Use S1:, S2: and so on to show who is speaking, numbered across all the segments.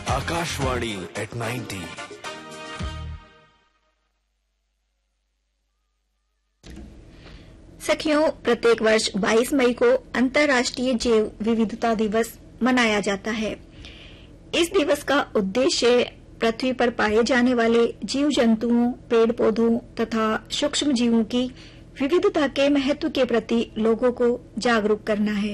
S1: Akashvani at 90.
S2: सखियों, प्रत्येक वर्ष 22 मई को अंतर्राष्ट्रीय जैव विविधता दिवस मनाया जाता है। इस दिवस का उद्देश्य पृथ्वी पर पाए जाने वाले जीव जंतुओं, पेड़ पौधों तथा सूक्ष्म जीवों की विविधता के महत्व के प्रति लोगों को जागरूक करना है।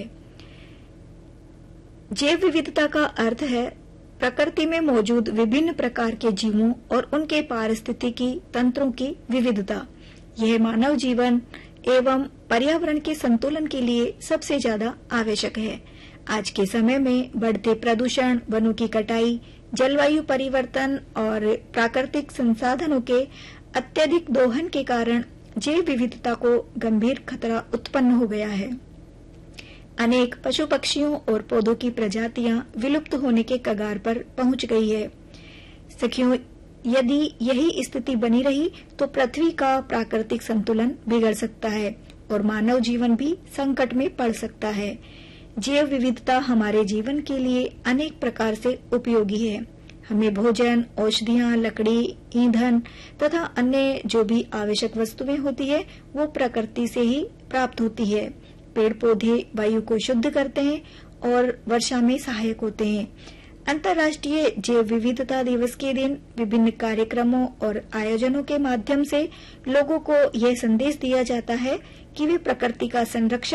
S2: जैव विविधता का अर्थ है प्रकृति में मौजूद विभिन्न प्रकार के जीवों और उनके पारिस्थितिकी तंत्रों की विविधता। यह मानव जीवन एवं पर्यावरण के संतुलन के लिए सबसे ज्यादा आवश्यक है। आज के समय में बढ़ते प्रदूषण, वनों की कटाई, जलवायु परिवर्तन और प्राकृतिक संसाधनों के अत्यधिक दोहन के कारण जैव विविधता को गंभीर खतरा उत्पन्न हो गया है। अनेक पशु पक्षियों और पौधों की प्रजातियां विलुप्त होने के कगार पर पहुंच गई है। सखियों, यदि यही स्थिति बनी रही तो पृथ्वी का प्राकृतिक संतुलन बिगड़ सकता है और मानव जीवन भी संकट में पड़ सकता है। जैव विविधता हमारे जीवन के लिए अनेक प्रकार से उपयोगी है। हमें भोजन, औषधियां, लकड़ी, ईंधन तथा अन्य जो भी आवश्यक वस्तुएं होती है वो प्रकृति से ही प्राप्त होती है। पेड़ पौधे वायु को शुद्ध करते हैं और वर्षा में सहायक होते हैं। अंतर्राष्ट्रीय जैव विविधता दिवस के दिन विभिन्न कार्यक्रमों और आयोजनों के माध्यम से लोगों को यह संदेश दिया जाता है कि वे प्रकृति का संरक्षण